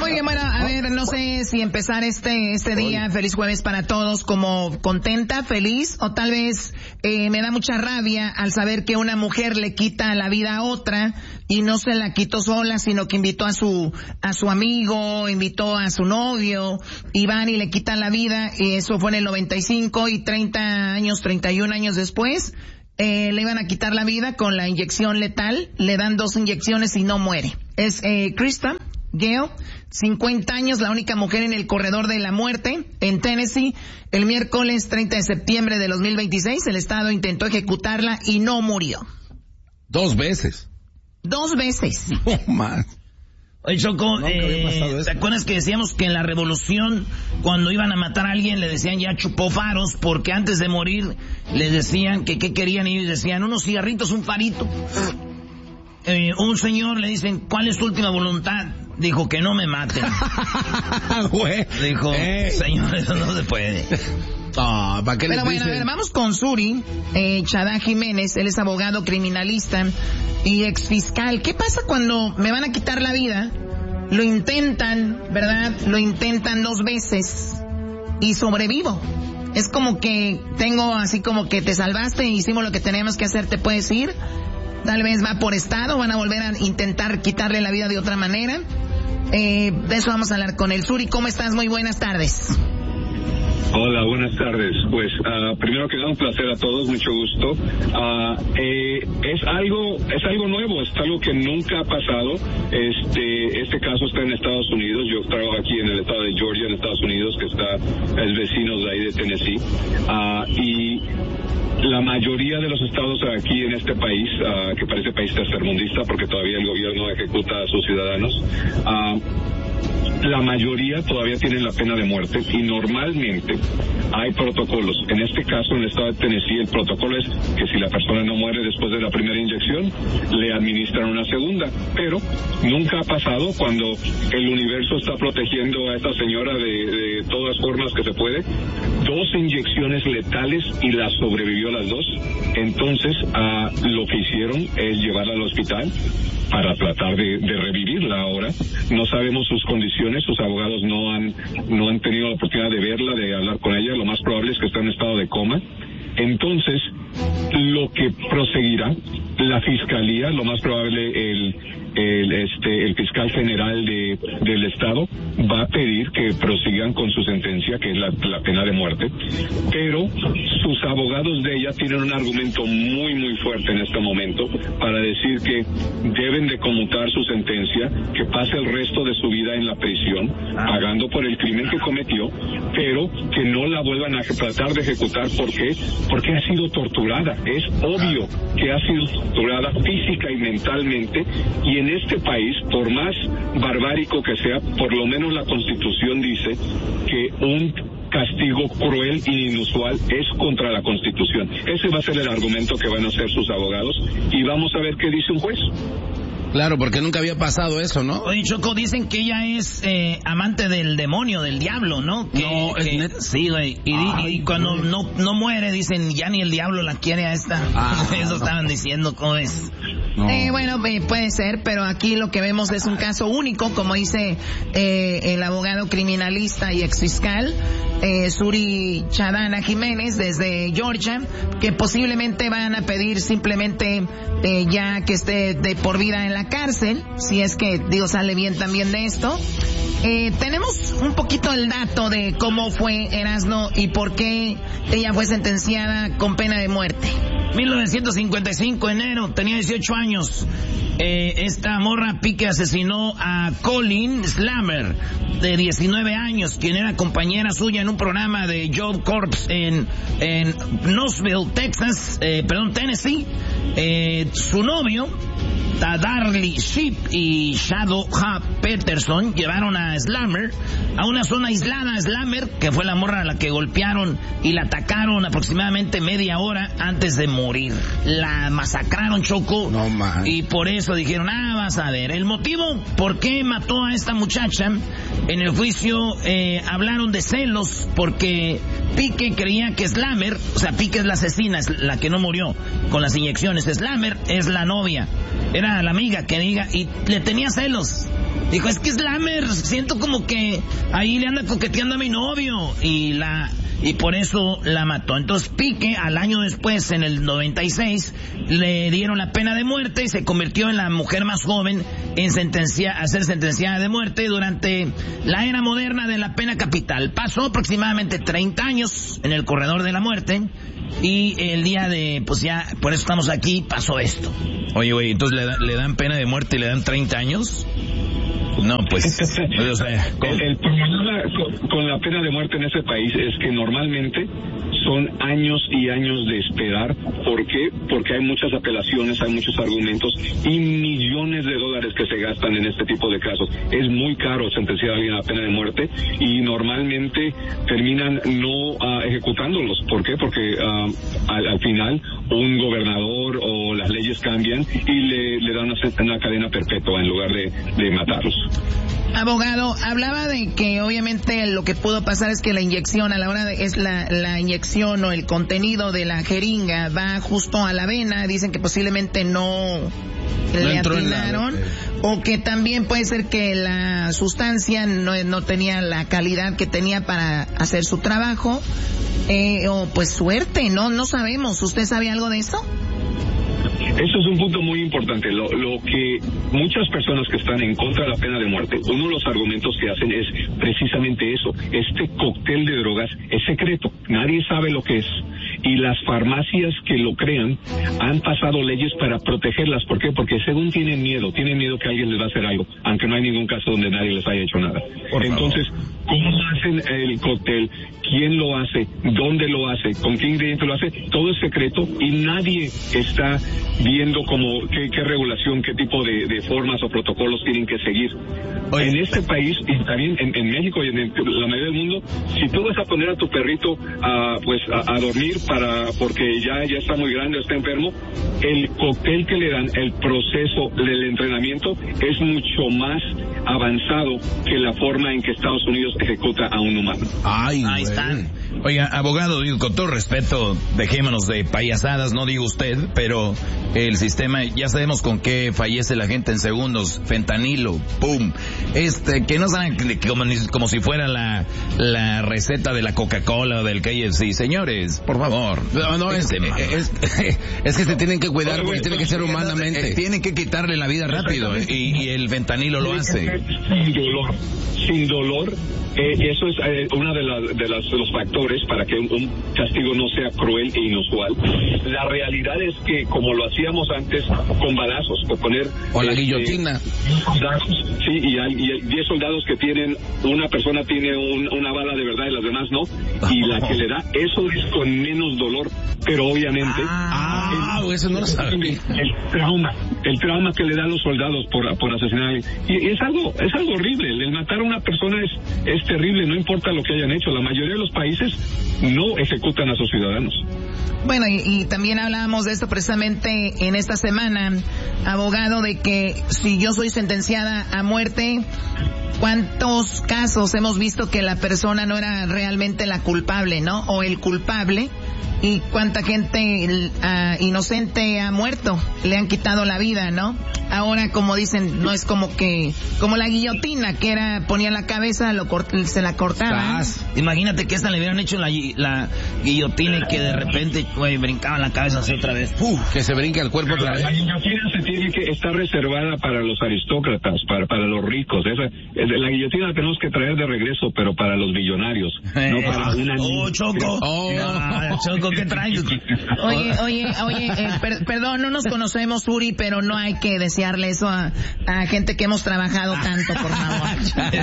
Muy bien, bueno, a ver, no sé si empezar este día, feliz jueves para todos, como contenta, feliz, o tal vez me da mucha rabia al saber que una mujer le quita la vida a otra y no se la quitó sola, sino que invitó a su amigo, invitó a su novio, y van y le quitan la vida, y eso fue en el 95, y 31 años después, le iban a quitar la vida con la inyección letal, le dan 2 inyecciones y no muere. Es Krista Gale, 50 años, la única mujer en el corredor de la muerte en Tennessee. El miércoles 30 de septiembre de 2026, el Estado intentó ejecutarla y no murió. 2 veces. 2 veces. No más. Oye, Choco, ¿te acuerdas que decíamos que en la revolución, cuando iban a matar a alguien, le decían ya chupó faros, porque antes de morir les decían que qué querían, y ellos decían unos cigarritos, un farito. Un señor le dicen, ¿cuál es tu última voluntad? Dijo, que no me maten. Dijo, señor, eso no se puede. ¿Para qué? Pero bueno, a ver, vamos con Suri Chadá Jiménez. Él es abogado criminalista y exfiscal. ¿Qué pasa cuando me van a quitar la vida? Lo intentan, ¿verdad? Lo intentan 2 veces y sobrevivo. Es como que tengo así como que te salvaste, hicimos lo que teníamos que hacer, te puedes ir. Tal vez va por estado, van a volver a intentar quitarle la vida de otra manera. De eso vamos a hablar con el Suri. ¿Cómo estás? Muy buenas tardes. Hola, buenas tardes. Pues, primero que nada, un placer a todos, mucho gusto. Es algo nuevo, es algo que nunca ha pasado. Este caso está en Estados Unidos. Yo trabajo aquí en el estado de Georgia, en Estados Unidos, que es vecino de ahí de Tennessee. Y la mayoría de los estados aquí en este país, que parece país tercermundista porque todavía el gobierno ejecuta a sus ciudadanos, la mayoría todavía tienen la pena de muerte, y normalmente hay protocolos. En este caso, en el estado de Tennessee, el protocolo es que si la persona no muere después de la primera inyección, le administran una segunda. Pero nunca ha pasado cuando el universo está protegiendo a esta señora de todas formas que se puede. 2 inyecciones letales y la sobrevivió las 2. Entonces, lo que hicieron es llevarla al hospital para tratar de revivirla ahora. No sabemos sus condiciones, sus abogados no han tenido la oportunidad de verla, de hablar con ella. Lo más probable es que está en estado de coma. Entonces, lo que proseguirá la fiscalía, lo más probable el fiscal general del estado va a pedir que prosigan con su sentencia, que es la pena de muerte, pero sus abogados de ella tienen un argumento muy muy fuerte en este momento para decir que deben de conmutar su sentencia, que pase el resto de su vida en la prisión pagando por el crimen que cometió, pero que no la vuelvan a tratar de ejecutar. ¿Por qué? Porque ha sido torturada. Es obvio que ha sido torturada física y mentalmente, y en este país, por más barbárico que sea, por lo menos la Constitución dice que un castigo cruel e inusual es contra la Constitución. Ese va a ser el argumento que van a hacer sus abogados, y vamos a ver qué dice un juez. Claro, porque nunca había pasado eso, ¿no? Oye, Choco, dicen que ella es amante del demonio, del diablo, ¿no? Sí, güey. Y cuando no muere, dicen, ya ni el diablo la quiere a esta. Eso estaban diciendo, ¿cómo es? No. Bueno, puede ser, pero aquí lo que vemos es un caso único, como dice el abogado criminalista y exfiscal Suri Chadá Jiménez desde Georgia, que posiblemente van a pedir simplemente ya que esté de por vida en la cárcel, si es que, sale bien también de esto. Tenemos un poquito el dato de cómo fue Erasno y por qué ella fue sentenciada con pena de muerte. 1955, enero, tenía 18 años. Esta morra Pique asesinó a Colin Slammer, de 19 años, quien era compañera suya en un programa de Job Corps en Knoxville, Tennessee. Su novio, Tadarly Sheep y Shadow Hub Peterson, llevaron a Slammer a una zona aislada. Slammer, que fue la morra a la que golpearon y la atacaron aproximadamente media hora antes de morir. La masacraron, Choco. No man. Y por eso dijeron, vas a ver. El motivo por qué mató a esta muchacha, en el juicio hablaron de celos, porque Pique creía que Slammer, Pique es la asesina, es la que no murió con las inyecciones. Slammer es la novia, era la amiga que diga, y le tenía celos. Dijo, es que Slammer, siento como que ahí le anda coqueteando a mi novio. Y por eso la mató. Entonces Piqué, al año después, en el 96, le dieron la pena de muerte y se convirtió en la mujer más joven en a ser sentenciada de muerte durante la era moderna de la pena capital. Pasó aproximadamente 30 años en el corredor de la muerte y el día de, pues ya, por eso estamos aquí, pasó esto. Oye, güey, entonces le dan pena de muerte y le dan 30 años. No, pues, o sea, el problema con la pena de muerte en ese país es que normalmente son años y años de esperar. ¿Por qué? Porque hay muchas apelaciones, hay muchos argumentos y millones de dólares que se gastan en este tipo de casos. Es muy caro sentenciar a alguien a la pena de muerte y normalmente terminan no ejecutándolos. ¿Por qué? Porque al final un gobernador o las leyes cambian y le dan una cadena perpetua en lugar de matarlos. Abogado, hablaba de que obviamente lo que pudo pasar es que la inyección a la hora de la inyección o el contenido de la jeringa va justo a la vena, dicen que posiblemente no le atinaron, o que también puede ser que la sustancia no tenía la calidad que tenía para hacer su trabajo, o pues suerte, no sabemos. ¿Usted sabe algo de eso? Eso es un punto muy importante. Lo que muchas personas que están en contra de la pena de muerte, uno de los argumentos que hacen es precisamente eso. Este cóctel de drogas es secreto, nadie sabe lo que es. Y las farmacias que lo crean han pasado leyes para protegerlas. ¿Por qué? Porque según tienen miedo que alguien les va a hacer algo, aunque no hay ningún caso donde nadie les haya hecho nada. Entonces, ¿cómo hacen el cóctel? ¿Quién lo hace? ¿Dónde lo hace? ¿Con qué ingrediente lo hace? Todo es secreto y nadie está viendo como qué regulación, qué tipo de formas o protocolos tienen que seguir. Oye, en este país y también en México y en la mayoría del mundo, si tú vas a poner a tu perrito a dormir porque ya está muy grande, está enfermo, el cóctel que le dan, el proceso del entrenamiento es mucho más avanzado que la forma en que Estados Unidos ejecuta a un humano. Ahí están. Oiga, abogado, digo, con todo respeto, dejémonos de payasadas, no digo usted, pero el sistema, ya sabemos con qué fallece la gente en segundos, fentanilo, pum, que no saben como si fuera la receta de la Coca-Cola o del KFC, señores, por favor. No, es que se tienen que cuidar, porque tiene que ser humanamente. Tienen que quitarle la vida rápido, y el fentanilo lo hace. Sin dolor. Eso es uno de los factores para que un castigo no sea cruel e inusual. La realidad es que, como lo hacíamos antes, con balazos, o la guillotina. Soldados, sí, y hay 10 soldados que tienen, una persona tiene una bala de verdad y las demás no, y la que le da, eso es con menos dolor, pero obviamente eso no lo sabía. El trauma que le dan los soldados por asesinar a alguien, y es algo horrible. El matar a una persona es terrible, no importa lo que hayan hecho. La mayoría de los países no ejecutan a sus ciudadanos. Bueno, y también hablábamos de esto precisamente en esta semana, abogado, de que si yo soy sentenciada a muerte, ¿cuántos casos hemos visto que la persona no era realmente la culpable, ¿no? O el culpable. Y cuánta gente inocente ha muerto, le han quitado la vida, ¿no? Ahora, como dicen, no es como la guillotina, que era, ponía la cabeza, se la cortaban. Imagínate que esta le hubieran hecho la guillotina y que de repente, brincaban la cabeza así otra vez. Que se brinque el cuerpo otra vez. La guillotina se tiene que estar reservada para los aristócratas, para los ricos. La guillotina la tenemos que traer de regreso, pero para los millonarios, no para una niña. Choco. Choco, ¿qué traes? Oye, perdón, no nos conocemos, Uri, pero no hay que desearle eso a gente que hemos trabajado tanto, por favor.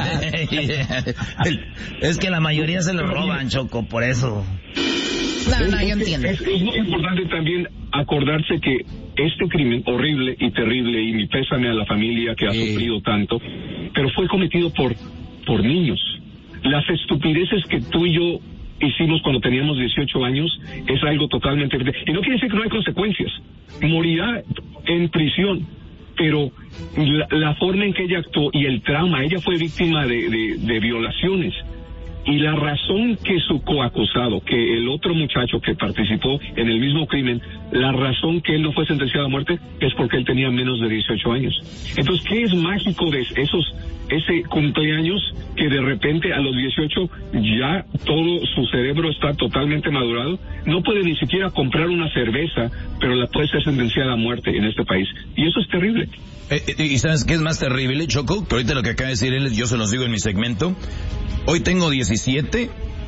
Es que la mayoría se lo roban, Choco, por eso. No, yo entiendo. Es muy importante también acordarse que este crimen horrible y terrible, y mi pésame a la familia que ha sufrido tanto, pero fue cometido por niños. Las estupideces que tú y yo hicimos cuando teníamos 18 años es algo totalmente diferente. Y no quiere decir que no hay consecuencias. Morirá en prisión, pero la forma en que ella actuó y el trauma, ella fue víctima de violaciones. Y la razón que su coacusado, que el otro muchacho que participó en el mismo crimen, la razón que él no fue sentenciado a muerte es porque él tenía menos de 18 años. Entonces, ¿qué es mágico de ese cumpleaños que de repente a los 18 ya todo su cerebro está totalmente madurado? No puede ni siquiera comprar una cerveza, pero la puede ser sentenciada a muerte en este país. Y eso es terrible. ¿Y sabes qué es más terrible, Choco? Que ahorita lo que acaba de decir él, yo se los digo en mi segmento. Hoy tengo 17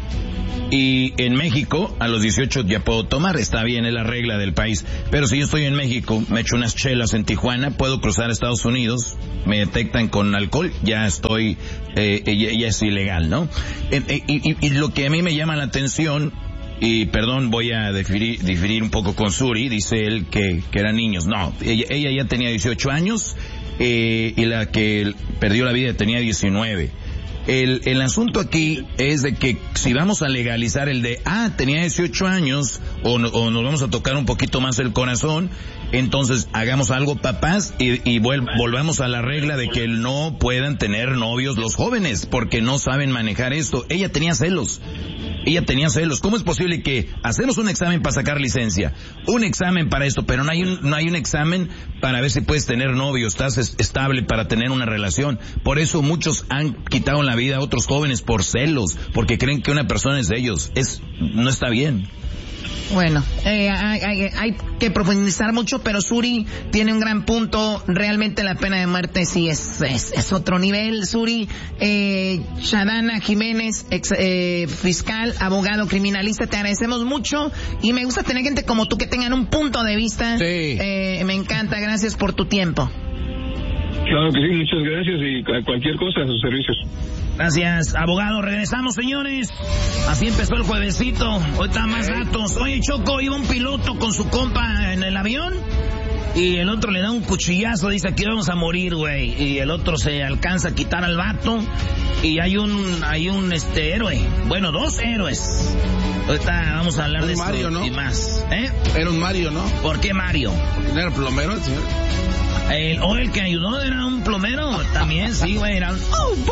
y en México a los 18 ya puedo tomar, está bien, es la regla del país. Pero si yo estoy en México, me echo unas chelas en Tijuana, puedo cruzar a Estados Unidos, me detectan con alcohol, ya estoy, ya es ilegal, ¿no? Y lo que a mí me llama la atención, y perdón, voy a diferir un poco con Suri, dice él que eran niños. No, ella ya tenía 18 años, y la que perdió la vida tenía 19. El asunto aquí es de que si vamos a legalizar el de, tenía 18 años, o nos vamos a tocar un poquito más el corazón, entonces hagamos algo, papás, y volvamos a la regla de que no puedan tener novios los jóvenes, porque no saben manejar esto. Ella tenía celos. ¿Cómo es posible que hacemos un examen para sacar licencia, un examen para esto, pero no hay un examen para ver si puedes tener novio, estás estable para tener una relación? Por eso muchos han quitado la vida a otros jóvenes por celos, porque creen que una persona es de ellos. No está bien. Bueno, hay que profundizar mucho, pero Suri tiene un gran punto. Realmente la pena de muerte sí es otro nivel, Suri. Shadana Jiménez, fiscal, abogado criminalista, te agradecemos mucho y me gusta tener gente como tú que tengan un punto de vista. Sí. Me encanta, gracias por tu tiempo. Claro que sí, muchas gracias y cualquier cosa a sus servicios. Gracias, abogado. Regresamos, señores. Así empezó el juevesito. Hoy está más datos. Oye, Choco, iba un piloto con su compa en el avión y el otro le da un cuchillazo. Dice, aquí vamos a morir, güey. Y el otro se alcanza a quitar al vato y hay un héroe. Bueno, dos héroes. Ahorita vamos a hablar de esto Mario, ¿no? Y más. Era un Mario, ¿no? ¿Por qué Mario? Porque era plomero el señor. El que ayudó era un plomero también, sí, güey, era un